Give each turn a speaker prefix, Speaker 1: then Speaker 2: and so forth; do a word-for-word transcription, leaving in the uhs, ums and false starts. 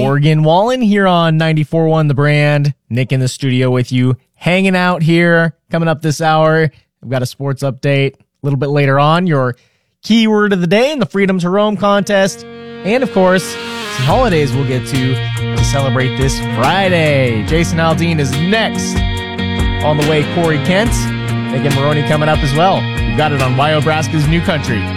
Speaker 1: Morgan Wallen here on ninety-four point one The Brand. Nick in the studio with you, hanging out here. Coming up this hour, we've got a sports update. A little bit later on, your keyword of the day in the Freedom to Roam contest. And, of course, some holidays we'll get to to celebrate this Friday. Jason Aldean is next. On the way, Corey Kent. Megan Maroney coming up as well. You've got it on Wyobraska's New Country.